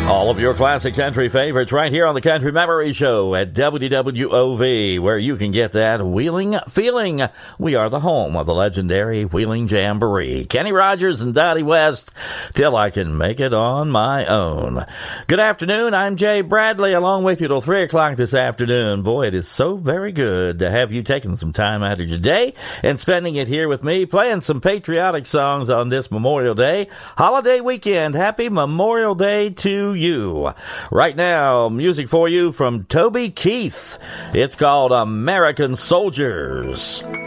All of your classic country favorites right here on the Country Memory Show at WWOV, where you can get that Wheeling feeling. We are the home of the legendary Wheeling Jamboree. Kenny Rogers and Dottie West, till I can make it on my own. Good afternoon. I'm Jay Bradley, along with you till 3 o'clock this afternoon. Boy, it is so very good to have you taking some time out of your day and spending it here with me, playing some patriotic songs on this Memorial Day holiday weekend. Happy Memorial Day to you. Right now, music for you from Toby Keith. It's called American Soldiers.